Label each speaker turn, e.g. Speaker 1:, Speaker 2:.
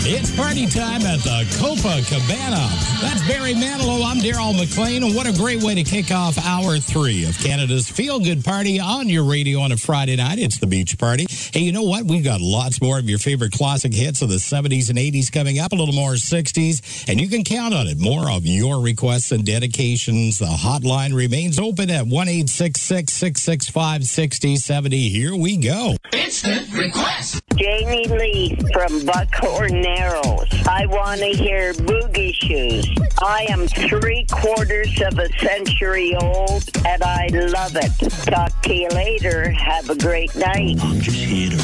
Speaker 1: It's party time at the Copacabana. That's Barry Manilow. I'm Daryl McLean, and what a great way to kick off Hour 3 of Canada's feel-good party on your radio on a Friday night. It's the Beach Party. Hey, you know what? We've got lots more of your favorite classic hits of the 70s and 80s coming up, a little more 60s, and you can count on it. More of your requests and dedications. The hotline remains open at 1-866-665-6070. Here we go.
Speaker 2: Instant request.
Speaker 3: Janie Lee from Buckhorn Narrows. I want to hear Boogie Shoes. I am 3/4 of a century old, and I love it. Talk to you later. Have a great night.